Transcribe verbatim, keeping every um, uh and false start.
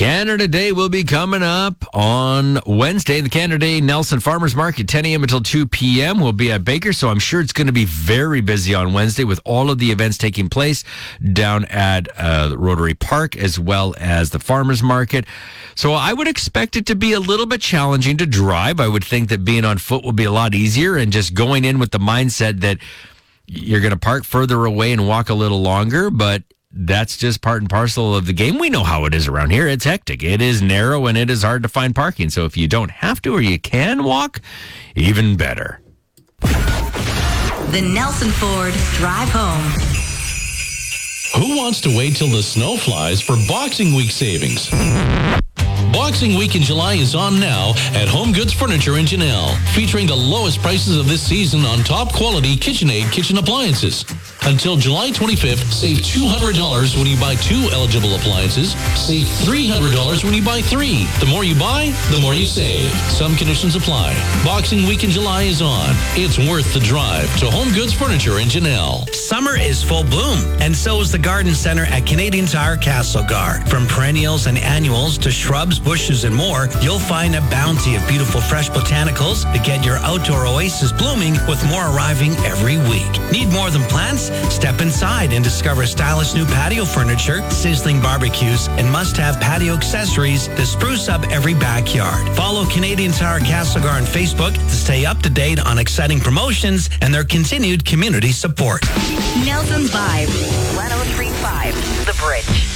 Canada Day will be coming up on Wednesday. The Canada Day Nelson Farmers Market, ten a.m. until two p.m. will be at Baker, so I'm sure it's going to be very busy on Wednesday with all of the events taking place down at uh, Rotary Park as well as the Farmers Market. So I would expect it to be a little bit challenging to drive. I would think that being on foot will be a lot easier, and just going in with the mindset that you're going to park further away and walk a little longer, but that's just part and parcel of the game. We know how it is around here. It's hectic. It is narrow and it is hard to find parking. So if you don't have to or you can walk, even better. The Nelson Ford Drive Home. Who wants to wait till the snow flies for Boxing Week savings? Boxing Week in July is on now at Home Goods Furniture in Janelle, featuring the lowest prices of this season on top quality KitchenAid kitchen appliances. Until July twenty-fifth, save two hundred dollars when you buy two eligible appliances. Save three hundred dollars when you buy three. The more you buy, the more you save. Some conditions apply. Boxing Week in July is on. It's worth the drive to Home Goods Furniture in Janelle. Summer is full bloom, and so is the Garden Center at Canadian Tire Castlegar. From perennials and annuals to shrubs, bushes, and more, you'll find a bounty of beautiful fresh botanicals to get your outdoor oasis blooming, with more arriving every week. Need more than plants? Step inside and discover stylish new patio furniture, sizzling barbecues, and must-have patio accessories to spruce up every backyard. Follow Canadian Tire Castlegar on Facebook to stay up to date on exciting promotions and their continued community support. Nelson Vibe, one oh three point five, The Bridge.